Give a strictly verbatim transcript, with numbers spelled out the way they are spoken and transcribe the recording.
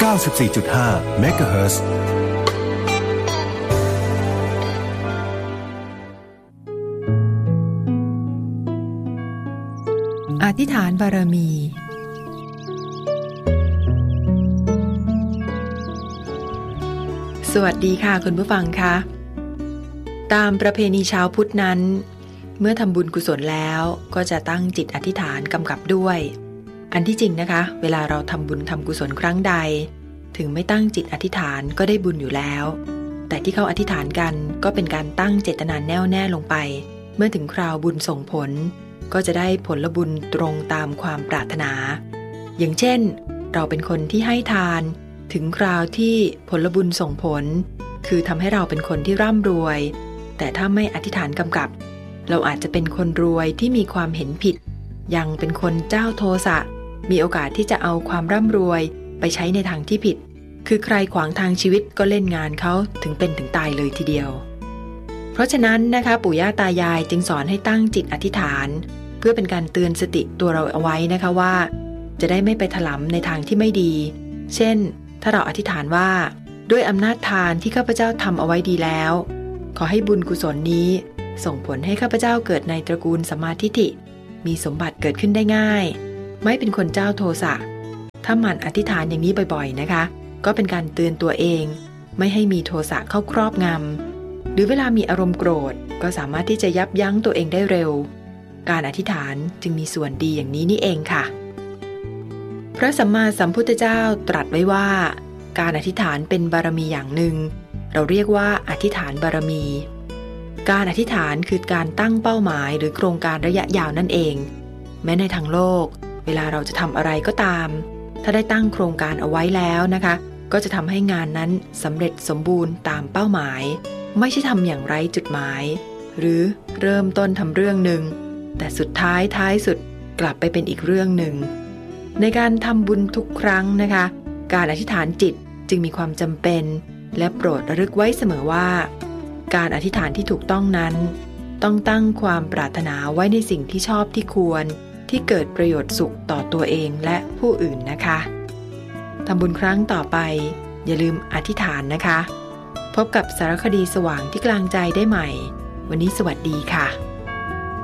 าสิบสี่จุดห้า เมกะเฮิรตซ์อธิษฐานบารมีสวัสดีค่ะคุณผู้ฟังคะตามประเพณีชาวพุทธนั้นเมื่อทำบุญกุศลแล้วก็จะตั้งจิตอธิษฐานกำกับด้วยอันที่จริงนะคะเวลาเราทำบุญทำกุศลครั้งใดถึงไม่ตั้งจิตอธิษฐานก็ได้บุญอยู่แล้วแต่ที่เขาอธิษฐานกันก็เป็นการตั้งเจตนาแน่วแน่ลงไปเมื่อถึงคราวบุญส่งผลก็จะได้ผลบุญตรงตามความปรารถนาอย่างเช่นเราเป็นคนที่ให้ทานถึงคราวที่ผลบุญส่งผลคือทำให้เราเป็นคนที่ร่ำรวยแต่ถ้าไม่อธิษฐานกำกับเราอาจจะเป็นคนรวยที่มีความเห็นผิดยังเป็นคนเจ้าโทสะมีโอกาสที่จะเอาความร่ำรวยไปใช้ในทางที่ผิดคือใครขวางทางชีวิตก็เล่นงานเขาถึงเป็นถึงตายเลยทีเดียวเพราะฉะนั้นนะคะปู่ย่าตายายจึงสอนให้ตั้งจิตอธิษฐานเพื่อเป็นการเตือนสติตัวเราเอาไว้นะคะว่าจะได้ไม่ไปถลำในทางที่ไม่ดีเช่นถ้าเราอธิษฐานว่าด้วยอำนาจทานที่ข้าพเจ้าทำเอาไว้ดีแล้วขอให้บุญกุศลนี้ส่งผลให้ข้าพเจ้าเกิดในตระกูลสัมมาทิฏฐิมีสมบัติเกิดขึ้นได้ง่ายไม่เป็นคนเจ้าโทสะถ้าหมั่นอธิษฐานอย่างนี้บ่อยๆนะคะก็เป็นการเตือนตัวเองไม่ให้มีโทสะเข้าครอบงำหรือเวลามีอารมณ์โกรธก็สามารถที่จะยับยั้งตัวเองได้เร็วการอธิษฐานจึงมีส่วนดีอย่างนี้นี่เองค่ะพระสัมมาสัมพุทธเจ้าตรัสไว้ว่าการอธิษฐานเป็นบารมีอย่างหนึ่งเราเรียกว่าอธิษฐานบารมีการอธิษฐานคือการตั้งเป้าหมายหรือโครงการระยะยาวนั่นเองแม้ในทางโลกเวลาเราจะทำอะไรก็ตามถ้าได้ตั้งโครงการเอาไว้แล้วนะคะก็จะทำให้งานนั้นสำเร็จสมบูรณ์ตามเป้าหมายไม่ใช่ทำอย่างไร้จุดหมายหรือเริ่มต้นทำเรื่องหนึ่งแต่สุดท้ายท้ายสุดกลับไปเป็นอีกเรื่องหนึ่งในการทำบุญทุกครั้งนะคะการอธิษฐานจิตจึงมีความจำเป็นและโปรดระลึกไว้เสมอว่าการอธิษฐานที่ถูกต้องนั้นต้องตั้งความปรารถนาไว้ในสิ่งที่ชอบที่ควรที่เกิดประโยชน์สุขต่อตัวเองและผู้อื่นนะคะทำบุญครั้งต่อไปอย่าลืมอธิษฐานนะคะพบกับสารคดีสว่างที่กลางใจได้ใหม่วันนี้สวัสดีค่ะ